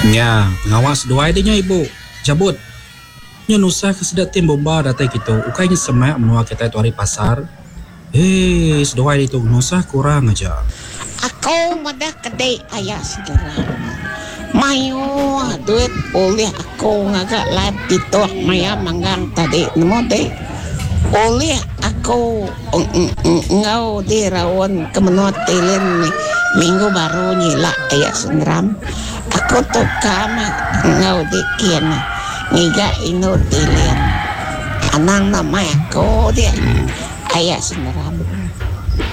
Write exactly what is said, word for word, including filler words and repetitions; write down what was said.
Nya, pengawas dua idenya ibu. Jabut. Nya nusa kesedak tim bomba datai kita. Ukainya semak menua kita itu hari pasar. Eh, sedua itu nusa kurang aja. Ako madah kedai ayah segera. Mayo duit oleh aku ngagak live dito maya manggang tadi nemo deh. Oleh aku ngau di rawon kemenot tilen minggu baru nyila ayah sengram. Aku tuh kama ngau di kian ngiga ino tilen. Anang nama aku dia ayah sengram.